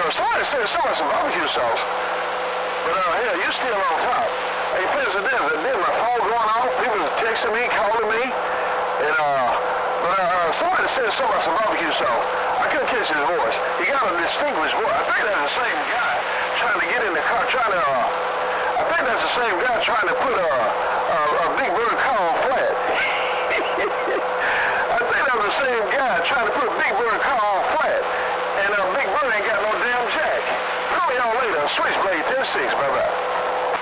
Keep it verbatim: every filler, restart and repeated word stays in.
uh, somebody said something some barbecue sauce. But uh, hell, you still on top. Hey, President, then my phone going off. People texting me, calling me, and uh, but uh, somebody said something about some barbecue sauce. I couldn't catch his voice. He got a distinguished voice. I think that's the same guy trying to get in the car, trying to. Uh, I think that's the same guy trying to put a a, a Big Bird car on flat. I think that was the same guy trying to put a Big Bird car on flat, and uh, Big Bird ain't got no damn jack. Call y'all later. Switchblade ten six. Bye bye.